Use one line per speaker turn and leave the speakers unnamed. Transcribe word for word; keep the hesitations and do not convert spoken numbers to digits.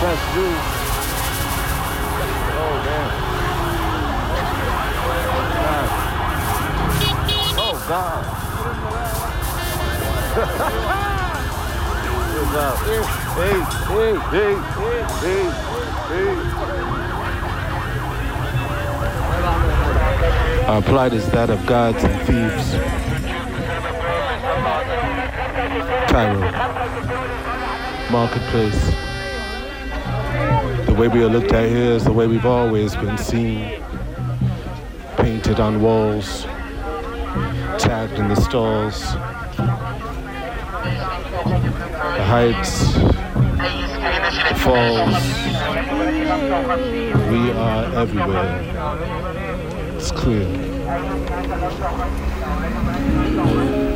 That's new. Oh, man. Oh, God. Good job. Hey, hey, hey, hey, hey, hey. Our plight is that of gods and thieves. Cairo, marketplace. The way we are looked at here is the way we've always been seen. Painted on walls, tagged in the stalls. The heights, the falls. We are everywhere. It's clear.